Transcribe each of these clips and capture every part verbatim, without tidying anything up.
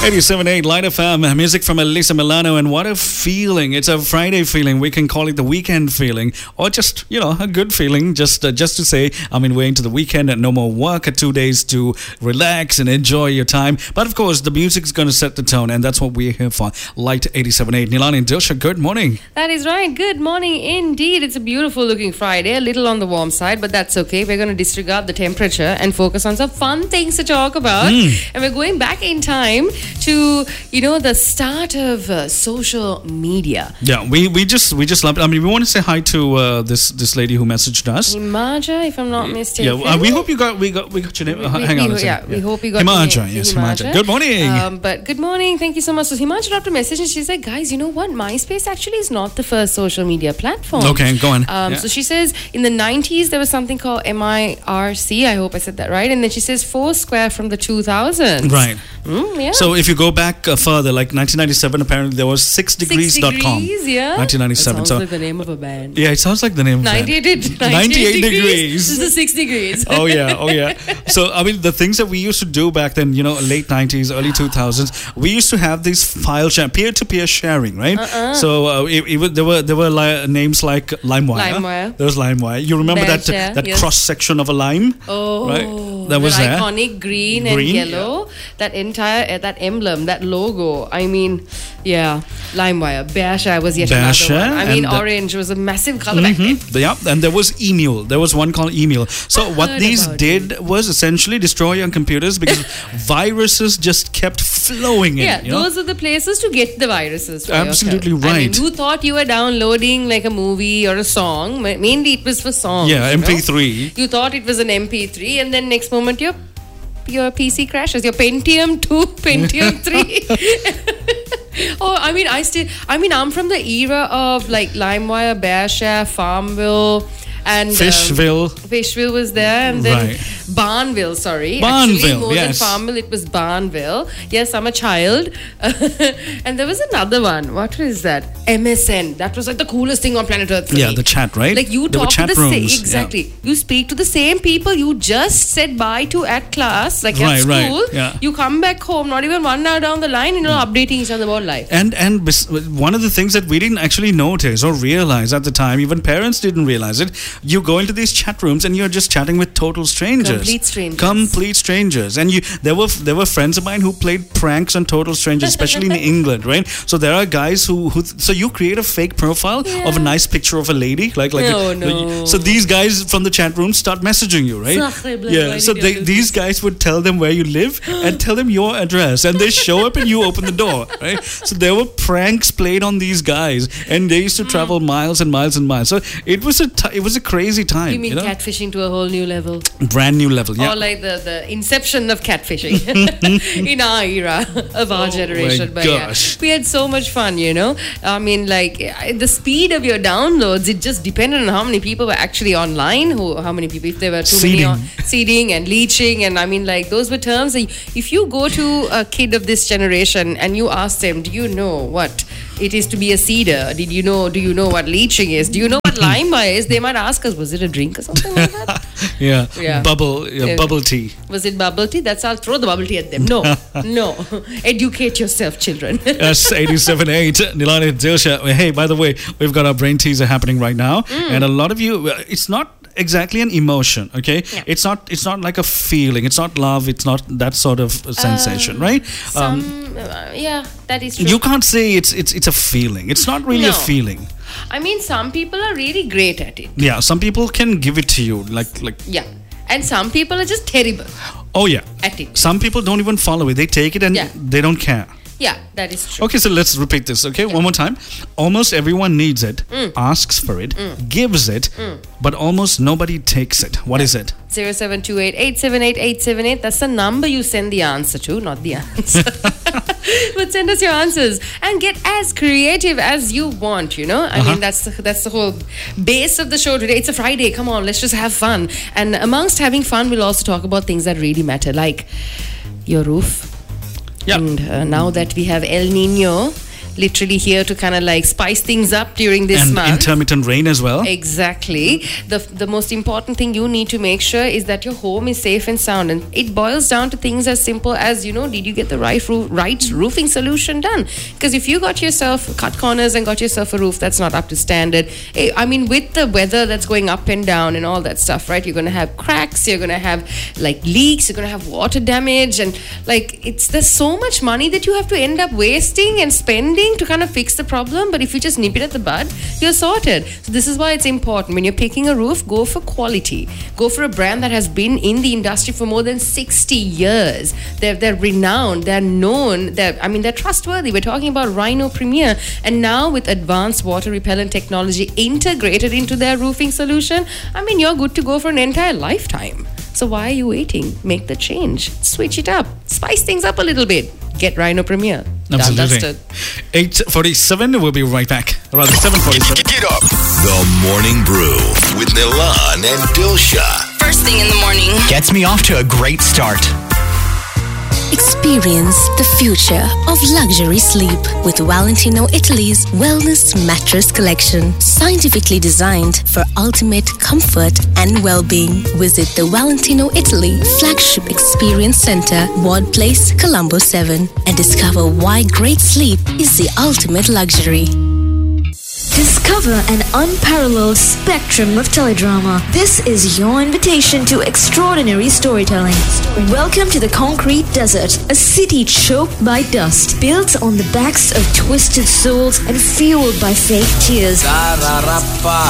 eighty-seven point eight Light F M, music from Elisa Milano, and what a feeling. It's a Friday feeling. We can call it the weekend feeling, or just, you know, a good feeling, just uh, just to say, I mean, we're into the weekend and no more work, two days to relax and enjoy your time. But of course, the music's going to set the tone, and that's what we're here for. Light eighty-seven point eight. Nilani and Dilsha, good morning. That is right. Good morning indeed. It's a beautiful looking Friday, a little on the warm side, but that's okay. We're going to disregard the temperature and focus on some fun things to talk about. Mm. And we're going back in time to, you know, the start of uh, social media. Yeah, we, we just we just loved it. I mean, we want to say hi to uh, this this lady who messaged us. Himaja, if I'm not mistaken. Yeah, uh, we hope you got we got we got your name. Uh, we, hang we, on a yeah, second. we yeah. hope you got Himaja. Himaja. Yes, Himaja. Good morning. Um, but good morning. Thank you so much. So Himaja dropped a message and she's like, guys, you know what? MySpace actually is not the first social media platform. Okay, go on. Um, yeah. So she says in the nineties there was something called M I R C. I hope I said that right. And then she says Foursquare from the two thousands. Right. Mm, yeah. So if you go back uh, further, like nineteen ninety-seven, apparently there was six degrees dot com. six degrees, yeah. nineteen ninety-seven. It sounds so, like the name of a band. Yeah, it sounds like the name of a band. ninety-eight, ninety-eight degrees. degrees. This is six degrees. Oh, yeah. Oh, yeah. So, I mean, the things that we used to do back then, you know, late nineties, early two thousands, we used to have these file share, peer-to-peer sharing, right? Uh-uh. So, uh, it, it, there were there were li- names like LimeWire. LimeWire. There was LimeWire. You remember Bad that share, that yes. cross-section of a lime? Oh. Right? That was the there. iconic green, Green, and yellow. Yeah. That entire, uh, that emblem, that logo. I mean, yeah. LimeWire. Bear share was yet Bear another one. I mean, the, orange was a massive color mm-hmm. back then. Yeah, and there was email. There was one called email. So I what these did it. was essentially destroy your computers because viruses just kept flowing in. Yeah, you know? those are the places to get the viruses. For Absolutely yourself. right. I mean, you thought you were downloading like a movie or a song. Mainly it was for songs. Yeah, M P three. You know? You thought it was an M P three, and then next moment your your P C crashes. Your Pentium two, Pentium three. Oh, I mean, I still. I mean, I'm from the era of like LimeWire, Bearshare, Farmville. And Fishville. Um, Fishville was there, and then right. Barnville, sorry. Barnville, Actually, more yes. than Farmville, it was Barnville. Yes, I'm a child. And there was another one. What was that? M S N. That was like the coolest thing on planet Earth for Yeah, me. the chat, right? Like you there talk to the same, exactly. Yeah. You speak to the same people you just said bye to at class, like right, at school. Right, yeah. You come back home, not even one hour down the line, you know, mm. updating each other about life. And and bis- one of the things that we didn't actually notice or realize at the time, even parents didn't realize it. You go into these chat rooms and you're just chatting with total strangers. Complete strangers. Complete strangers. And you there were there were friends of mine who played pranks on total strangers, especially in England, right? So there are guys who, who so you create a fake profile yeah. of a nice picture of a lady, like like oh, a, no. so these guys from the chat room start messaging you, right? Yeah. So they, these guys would tell them where you live and tell them your address, and they show up and you open the door, right? So there were pranks played on these guys, and they used to travel miles and miles and miles. So it was a t- it was a crazy time. You mean you know? catfishing to a whole new level? Brand new level, yeah. Or like the, the inception of catfishing in our era of our oh generation. My but gosh. yeah, we had so much fun, you know. I mean, like the speed of your downloads, it just depended on how many people were actually online, who, how many people, if there were too Seeding. many on seeding and leeching, and I mean, like those were terms. That if you go to a kid of this generation and you ask them, do you know what it is to be a seeder? Did you know? Do you know what leeching is? Do you know what LimeWire is? They might ask us, was it a drink or something like that? yeah. yeah, bubble, yeah, yeah. bubble tea. Was it bubble tea? That's I'll throw the bubble tea at them. No, no. Educate yourself, children. That's eighty-seven point eight Nilani Dilsha. Hey, by the way, we've got our brain teaser happening right now, mm. and a lot of you, it's not exactly an emotion, okay? Yeah. It's not. It's not like a feeling. It's not love. It's not that sort of sensation, um, right? Some, um, uh, yeah, that is true. You can't say it's it's it's a feeling. It's not really no. a feeling. I mean, some people are really great at it. Yeah, some people can give it to you, like like. Yeah, and some people are just terrible. Oh yeah. At it. Some people don't even follow it. They take it and yeah. they don't care. Yeah, that is true. Okay, so let's repeat this, okay? Yeah. One more time. Almost everyone needs it, mm. asks for it, mm. gives it, mm. but almost nobody takes it. What yeah. is it? zero seven two eight, eight seven eight, eight seven eight. That's the number you send the answer to, not the answer. But send us your answers and get as creative as you want, you know? I uh-huh. mean, that's the, that's the whole base of the show today. It's a Friday. Come on, let's just have fun. And amongst having fun, we'll also talk about things that really matter, like your roof. Yep. And uh, now that we have El Nino, literally here to kind of like spice things up during this and month. intermittent rain as well. Exactly. The the most important thing you need to make sure is that your home is safe and sound, and it boils down to things as simple as, you know, did you get the right roof, right roofing solution done? Because if you got yourself cut corners and got yourself a roof that's not up to standard, eh, I mean, with the weather that's going up and down and all that stuff, right? You're going to have cracks, you're going to have like leaks, you're going to have water damage, and like it's there's so much money that you have to end up wasting and spending to kind of fix the problem. But if you just nip it at the bud, you're sorted. So this is why it's important when you're picking a roof, go for quality. Go for a brand that has been in the industry for more than sixty years. They're, they're renowned, they're known, they're, I mean, they're trustworthy. We're talking about Rhino Premier. And now with advanced water repellent technology integrated into their roofing solution, I mean, you're good to go for an entire lifetime. So why are you waiting? Make the change. Switch it up. Spice things up a little bit. Get Rhino Premier. Absolutely. eight forty-seven, we'll be right back. Rather, seven forty-seven. Get up. The Morning Brew with Nilan and Dilsha. First thing in the morning gets me off to a great start. Experience the future of luxury sleep with Valentino Italy's Wellness Mattress Collection. Scientifically designed for ultimate comfort and well-being. Visit the Valentino Italy Flagship Experience Center, Ward Place, Colombo seven, and discover why great sleep is the ultimate luxury. Discover an unparalleled spectrum of teledrama. This is your invitation to extraordinary storytelling. Welcome to the Concrete Desert, a city choked by dust, built on the backs of twisted souls and fueled by fake tears. Tararappa,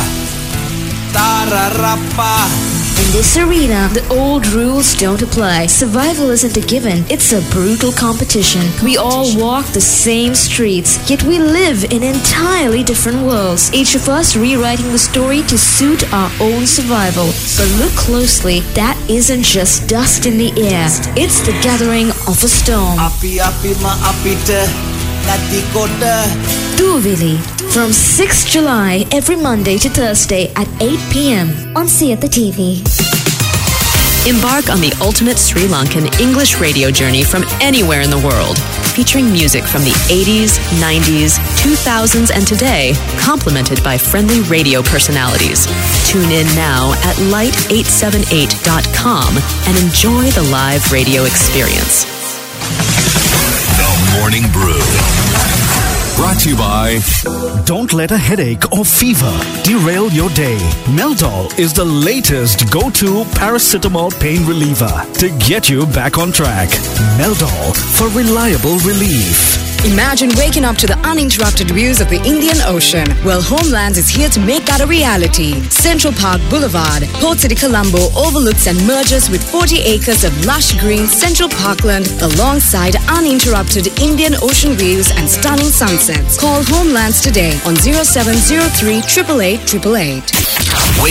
tararappa. In this arena, the old rules don't apply. Survival isn't a given, it's a brutal competition. We all walk the same streets, yet we live in entirely different worlds, each of us rewriting the story to suit our own survival. But look closely, that isn't just dust in the air, it's the gathering of a storm. Api api ma apita nati kota. Duvili, from sixth of July, every Monday to Thursday at eight p.m. on See at the T V. Embark on the ultimate Sri Lankan English radio journey from anywhere in the world, featuring music from the eighties, nineties, two thousands, and today, complemented by friendly radio personalities. Tune in now at light eight seven eight dot com and enjoy the live radio experience. The Morning Brew. Brought to you by... Don't let a headache or fever derail your day. Meldol is the latest go-to paracetamol pain reliever to get you back on track. Meldol for reliable relief. Imagine waking up to the uninterrupted views of the Indian Ocean. Well, Homelands is here to make that a reality. Central Park Boulevard, Port City Colombo overlooks and merges with forty acres of lush green Central Parkland alongside uninterrupted Indian Ocean views and stunning sunsets. Call Homelands today on zero seven zero three, eight eight eight, eight eight eight.